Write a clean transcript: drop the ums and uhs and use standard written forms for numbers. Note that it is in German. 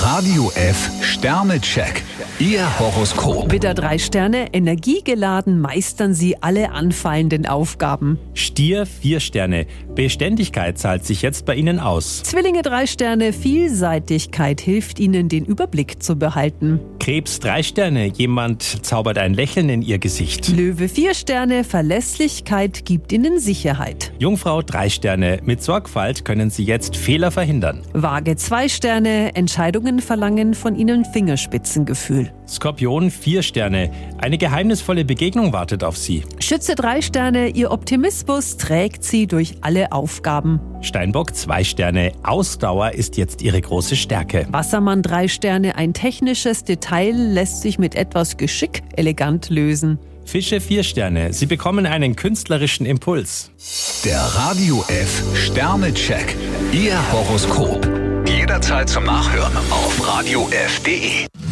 Radio F Sternecheck. Ihr Horoskop. Widder 3 Sterne, energiegeladen meistern Sie alle anfallenden Aufgaben. Stier 4 Sterne. Beständigkeit zahlt sich jetzt bei Ihnen aus. Zwillinge 3 Sterne, Vielseitigkeit hilft Ihnen, den Überblick zu behalten. Krebs 3 Sterne. Jemand zaubert ein Lächeln in Ihr Gesicht. Löwe 4 Sterne, Verlässlichkeit gibt Ihnen Sicherheit. Jungfrau 3 Sterne. Mit Sorgfalt können Sie jetzt Fehler verhindern. Waage 2 Sterne, Entscheidungen verlangen von Ihnen Fingerspitzengefühl. Skorpion 4 Sterne. Eine geheimnisvolle Begegnung wartet auf Sie. Schütze 3 Sterne, Ihr Optimismus trägt Sie durch alle Aufgaben. Steinbock 2 Sterne. Ausdauer ist jetzt Ihre große Stärke. Wassermann 3 Sterne, ein technisches Detail lässt sich mit etwas Geschick elegant lösen. Fische 4 Sterne. Sie bekommen einen künstlerischen Impuls. Der Radio F Sternecheck. Ihr Horoskop. Jederzeit zum Nachhören auf radiof.de.